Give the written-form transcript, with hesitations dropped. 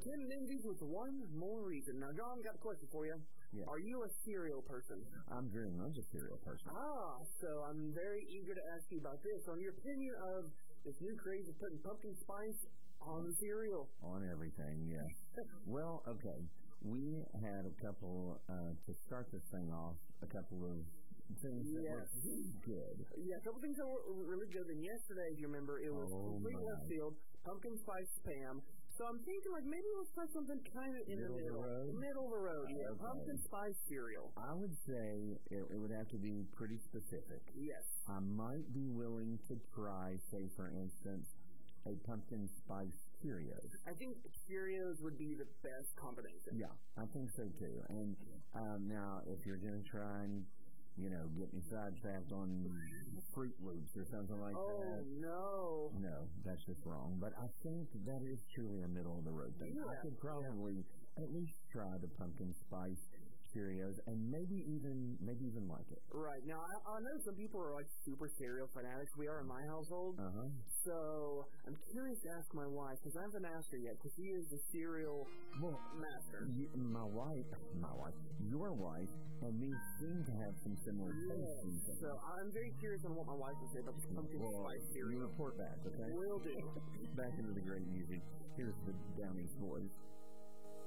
10 Menzies with one more reason. Now, John, got a question for you. Yeah. Are you a cereal person? I'm very much a cereal person. So I'm very eager to ask you about this. On your opinion of this new craze of putting pumpkin spice on cereal. On everything, yes. Well, okay. We had a couple, to start this thing off, a couple of things that were good. Yeah, a couple things that were really good. And yesterday, if you remember, it was complete left field, pumpkin spice Spam. So I'm thinking, maybe let's try something kind of in the middle. Middle of the road, yeah. Okay. Pumpkin spice cereal. I would say it would have to be pretty specific. Yes. I might be willing to try, say, for instance, a pumpkin spice Cheerios. I think Cheerios would be the best combination. Yeah, I think so too. And now, if you're going to try and, get me sidetracked on Fruit Loops or something like that. Oh, no. No, that's just wrong. But I think that is truly a middle-of-the-road thing. Yeah. I could probably at least try the pumpkin spice Cheerios and maybe even like it. Right. Now, I know some people are super cereal fanatics. We are in my household. So I'm curious to ask my wife, because I haven't asked her yet, because she is the cereal master. My wife, your wife, and me seem to have some similar tastes. So I'm very curious on what my wife will say about the pumpkin spice cereal. You report back, okay? Will do. Back into the great music. Here's the Down East Boys.